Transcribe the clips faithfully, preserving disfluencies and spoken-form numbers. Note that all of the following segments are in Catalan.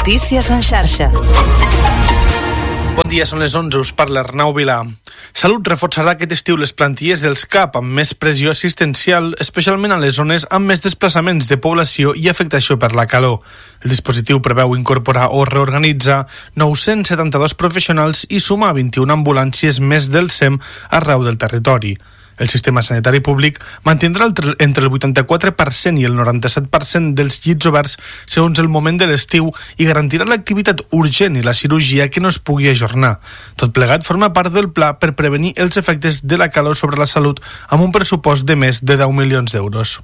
Notícies en xarxa. Bon dia, són les onze, us parla Arnau Vilà. Salut reforçarà aquest estiu les plantilles dels C A P amb més pressió assistencial, especialment a les zones amb més desplaçaments de població i afectació per la calor. El dispositiu preveu incorporar o reorganitzar nou-cents setanta-dos professionals i sumar vint-i-una ambulàncies més del S E M arreu del territori. El sistema sanitari públic mantindrà entre el vuitanta-quatre per cent i el noranta-set per cent dels llits oberts segons el moment de l'estiu i garantirà l'activitat urgent i la cirurgia que no es pugui ajornar. Tot plegat forma part del pla per prevenir els efectes de la calor sobre la salut amb un pressupost de més de deu milions d'euros.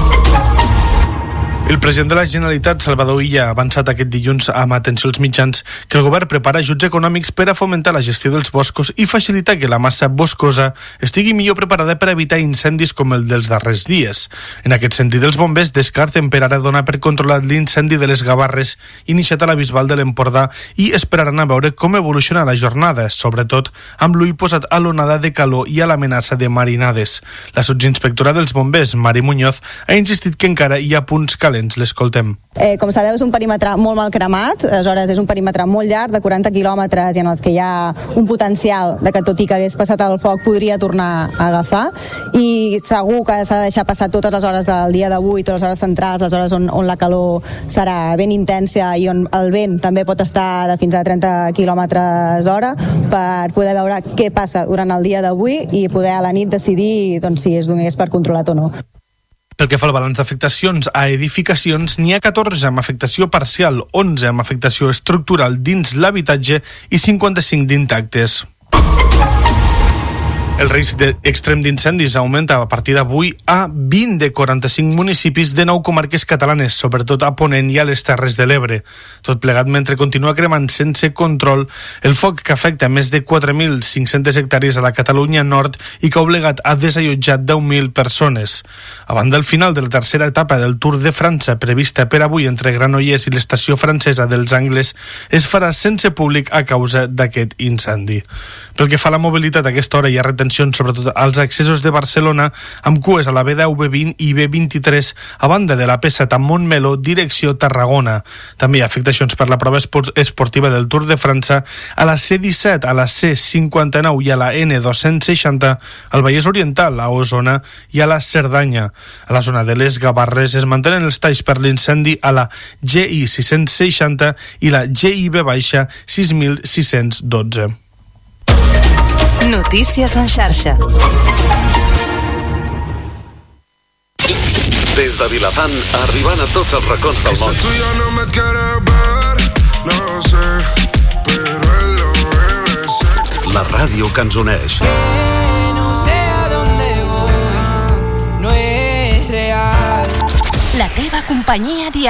El president de la Generalitat, Salvador Illa, ha avançat aquest dilluns amb atenció als mitjans que el govern prepara ajuts econòmics per a fomentar la gestió dels boscos i facilitar que la massa boscosa estigui millor preparada per evitar incendis com el dels darrers dies. En aquest sentit, els bombers descarten per ara donar per controlat l'incendi de les Gavarres iniciat a la Bisbal de l'Empordà i esperaran a veure com evoluciona la jornada, sobretot amb l'ull posat a l'onada de calor i a l'amenaça de marinades. La sotsinspectora dels bombers, Mari Muñoz, ha insistit que encara hi ha punts calents. L'escoltem. Eh, com sabeu, és un perímetre molt mal cremat, aleshores és un perímetre molt llarg, de quaranta quilòmetres, i en els que hi ha un potencial de que, tot i que hagués passat el foc, podria tornar a agafar, i segur que s'ha de deixar passar totes les hores del dia d'avui, totes les hores centrals, les hores on, on la calor serà ben intensa i on el vent també pot estar de fins a trenta quilòmetres hora, per poder veure què passa durant el dia d'avui i poder a la nit decidir doncs, si es donés per controlat o no. Pel que fa al balanç d'afectacions a edificacions, n'hi ha catorze amb afectació parcial, onze amb afectació estructural dins l'habitatge i cinquanta-cinc d'intactes. El risc extrem d'incendis augmenta a partir d'avui a vint de quaranta-cinc municipis de nou comarques catalanes, sobretot a Ponent i a les Terres de l'Ebre. Tot plegat mentre continua cremant sense control el foc que afecta més de quatre mil cinc-centes hectàrees a la Catalunya nord i que ha obligat a desallotjar deu mil persones. A banda del final de la tercera etapa del Tour de França prevista per avui entre Granollers i l'estació francesa dels Angles es farà sense públic a causa d'aquest incendi. Pel que fa a la mobilitat, a aquesta hora hi ha retencions sobretot als accessos de Barcelona amb cues a la B deu, B vint i B vint-i-tres a banda de la P set a Montmeló direcció Tarragona. També hi ha afectacions per la prova esportiva del Tour de França a la C disset, a la C cinquanta-nou i a la N dos-cents seixanta al Vallès Oriental, a Osona i a la Cerdanya. A la zona de les Gavarres es mantenen els talls per l'incendi a la G I sis-cents seixanta i la G I B baixa sis mil sis-cents dotze. Notícies en xarxa. Des de Vilafant, arribant a tots els racons del món. La ràdio que ens uneix. La teva companyia diària.